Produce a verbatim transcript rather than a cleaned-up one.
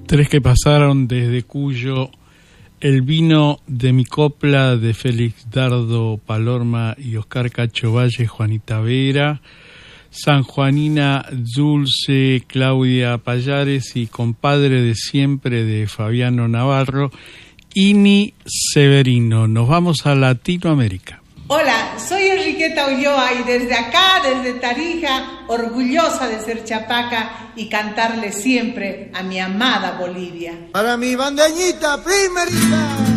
Tres que pasaron desde Cuyo, El vino de mi copla de Félix Dardo Palorma y Oscar Cacho Valle, Juanita Vera, San Juanina Dulce, Claudia Payares y Compadre de siempre de Fabiano Navarro, Ini Severino. Nos vamos a Latinoamérica. Hola, soy Enriqueta Ulloa y desde acá, desde Tarija, orgullosa de ser chapaca y cantarle siempre a mi amada Bolivia. Para mi bandeñita primerita.